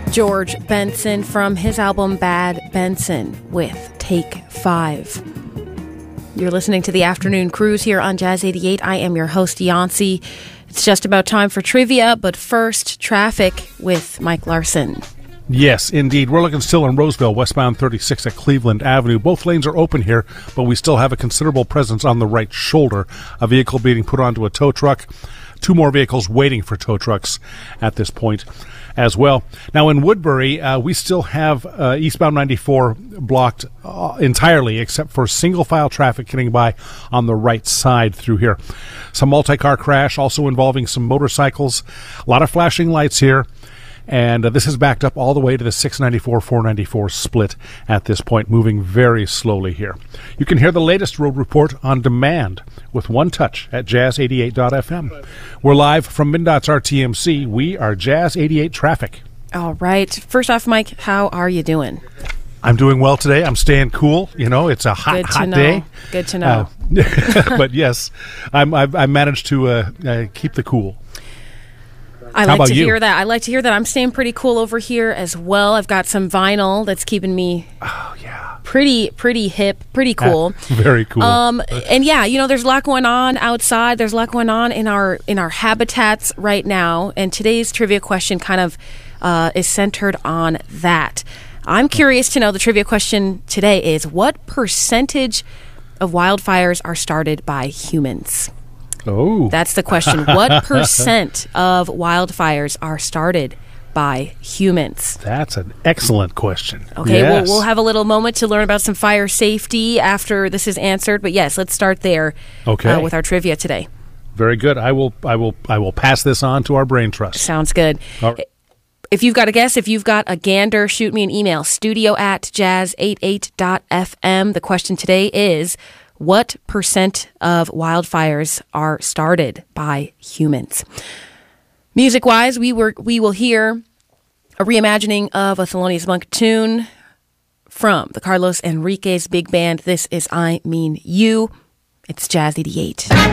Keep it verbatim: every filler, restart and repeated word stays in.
George Benson from his album Bad Benson with Take Five. You're listening to the Afternoon Cruise here on Jazz eighty-eight. I am your host, Yancey. It's just about time for trivia, but first, traffic with Mike Larson. Yes, indeed. We're looking still in Roseville, westbound thirty-six at Cleveland Avenue. Both lanes are open here, but we still have a considerable presence on the right shoulder. A vehicle being put onto a tow truck. Two more vehicles waiting for tow trucks at this point as well. Now in Woodbury, uh, we still have uh, eastbound ninety-four blocked uh, entirely except for single-file traffic getting by on the right side through here. Some multi-car crash also involving some motorcycles. A lot of flashing lights here. And uh, this is backed up all the way to the six ninety-four four ninety-four split at this point, moving very slowly here. You can hear the latest road report on demand with One Touch at jazz eighty-eight dot f m. We're live from MnDOT's R T M C. We are Jazz eighty-eight Traffic. All right. First off, Mike, how are you doing? I'm doing well today. I'm staying cool. You know, it's a hot, Good to hot know. day. Good to know. Uh, but yes, I'm, I've, I managed to uh, uh, keep the cool. I How like about to you? hear that. I like to hear that. I'm staying pretty cool over here as well. I've got some vinyl that's keeping me oh, yeah. pretty, pretty hip, pretty cool. Uh, very cool. Um, and yeah, you know, there's a lot going on outside. There's a lot going on in our in our habitats right now. And today's trivia question kind of uh, is centered on that. I'm curious to know, the trivia question today is, what percentage of wildfires are started by humans? Oh. That's the question. What percent of wildfires are started by humans? That's an excellent question. Okay, yes. we'll, we'll have a little moment to learn about some fire safety after this is answered. But yes, let's start there okay. uh, with our trivia today. Very good. I will I will I will pass this on to our brain trust. Sounds good. All right. If you've got a guess, if you've got a gander, shoot me an email, studio at jazz eighty-eight dot f m. The question today is, what percent of wildfires are started by humans? Music-wise, we were we will hear a reimagining of a Thelonious Monk tune from the Carlos Enriquez Big Band. This is I Mean You. It's Jazz eighty-eight.